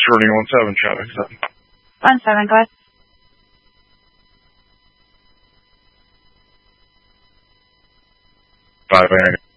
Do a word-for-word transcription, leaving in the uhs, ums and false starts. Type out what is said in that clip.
Shorting one seven, traffic seven. One seven, go ahead. Five, Aaron.